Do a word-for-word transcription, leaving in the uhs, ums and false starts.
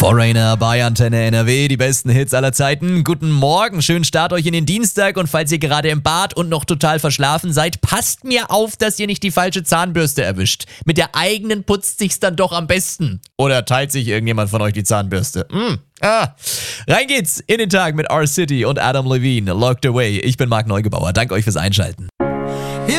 Foreigner bei Antenne N R W, die besten Hits aller Zeiten. Guten Morgen, schönen Start euch in den Dienstag und falls ihr gerade im Bad und noch total verschlafen seid, passt mir auf, dass ihr nicht die falsche Zahnbürste erwischt. Mit der eigenen putzt sich's dann doch am besten. Oder teilt sich irgendjemand von euch die Zahnbürste? Mm. Ah. Rein geht's in den Tag mit R-City und Adam Levine. Locked Away. Ich bin Marc Neugebauer. Danke euch fürs Einschalten.